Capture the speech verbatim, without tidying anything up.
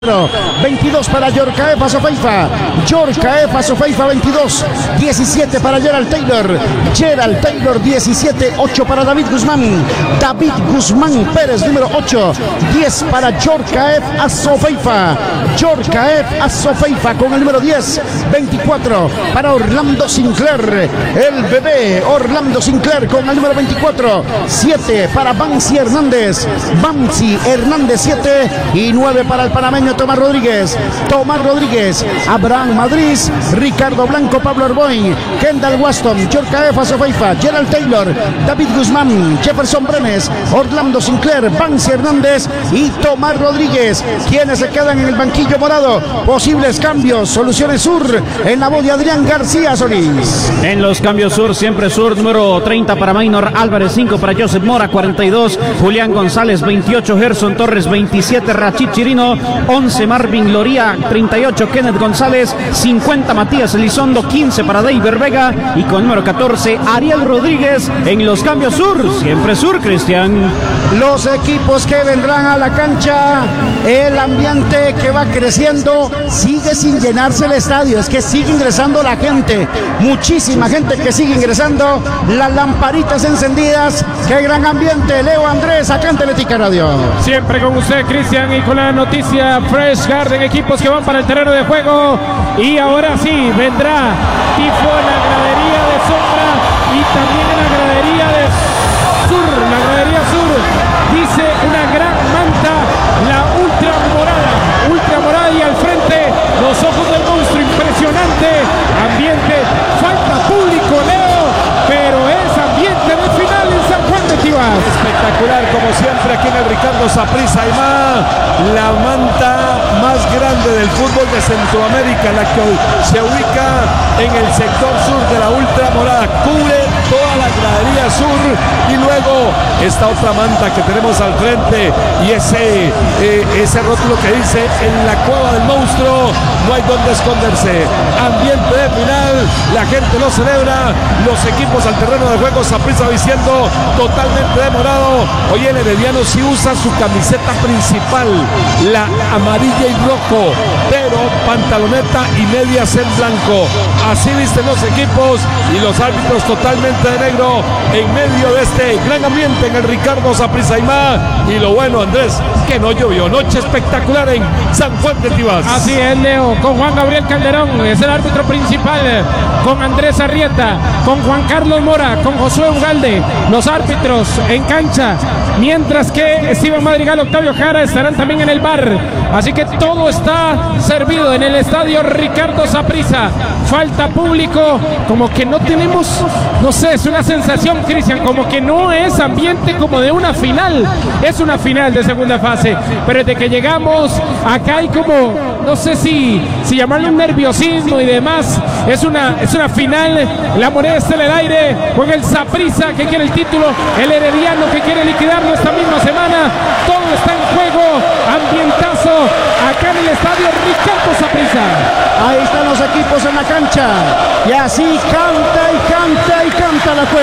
veintidós para Yorkaef Azofeifa. Yorkaef Azofeifa veintidós. diecisiete para Gerald Taylor. Gerald Taylor diecisiete. ocho para David Guzmán. David Guzmán Pérez número ocho. diez para Yorkaef Azofeifa. Yorkaef Azofeifa con el número diez. veinticuatro para Orlando Sinclair. El bebé Orlando Sinclair con el número veinticuatro. siete para Bansi Hernández. Bansi Hernández siete. Y nueve para el panameño Tomás Rodríguez, Tomás Rodríguez, Abraham Madrid, Ricardo Blanco, Pablo Arboin, Kendall Waston, Yorkaef Azofeifa, Gerald Taylor, David Guzmán, Jefferson Brenes, Orlando Sinclair, Bansi Hernández y Tomás Rodríguez, quienes se quedan en el banquillo morado. Posibles cambios, Soluciones Sur, en la voz de Adrián García Solís. En los cambios Sur, siempre Sur, número treinta para Maynor Álvarez, cinco para Joseph Mora, cuarenta y dos, Julián González, veintiocho, Gerson Torres, veintisiete, Rachid Chirino, once Marvin Loría, treinta y ocho Kenneth González, cincuenta Matías Elizondo, quince para Deiber Vega y con número catorce Ariel Rodríguez. En los cambios Sur, siempre Sur, Cristian. Los equipos que vendrán a la cancha, el ambiente que va creciendo, sigue sin llenarse el estadio, es que sigue ingresando la gente, muchísima gente que sigue ingresando, las lamparitas encendidas, qué gran ambiente. Leo Andrés, acá en Teletica Radio. Siempre con usted, Cristian, y con la noticia Fresh Garden, equipos que van para el terreno de juego. Y ahora sí, vendrá tifo en la gradería de sombra y también en la gradería de sur. La gradería sur dice una gran manta, la ultra morada, ultra morada, y al frente los ojos del monstruo, impresionante ambiente. Falta público, Leo, pero es ambiente de final en San Juan de Tibás. Espectacular, como siempre, aquí en el Ricardo Saprissa Aymá, la manta más grande del fútbol de Centroamérica, la que se ubica en el sector sur de la ultra morada, cubre toda la gradería sur, y luego esta otra manta que tenemos al frente y ese, eh, ese rótulo que dice en la cueva del monstruo no hay donde esconderse. Ambiente de final, la gente lo celebra, los equipos al terreno de juego, Saprissa diciendo totalmente de morado. Hoy el herediano sí usa su camiseta principal, la amarilla y rojo, pero pantaloneta y medias en blanco. Así visten los equipos y los árbitros totalmente de negro en medio de este gran ambiente en el Ricardo Saprissa Aymá. Y lo bueno, Andrés, que no llovió. Noche espectacular en San Juan de Tibás. Así es, Leo, con Juan Gabriel Calderón, es el árbitro principal, con Andrés Arrieta, con Juan Carlos Mora, con Josué Ugalde, los árbitros en cancha, mientras que Steven Madrigal, Octavio Jara estarán también en el bar. Así que todo está servido en el estadio Ricardo Saprissa. Falta público, como que no tenemos, no sé, es una sensación, Cristian, como que no es ambiente como de una final. Es una final de segunda fase, pero desde que llegamos acá hay como, no sé si, si llamarle un nerviosismo y demás. Es una, es una final, la moneda está en el aire, juega el Saprissa que quiere el título, el herediano que quiere liquidarlo esta misma semana. Todo está en juego, ambientazo acá en el estadio Ricardo Saprissa. Ahí están los equipos en la cancha y así canta y canta y canta la cueva.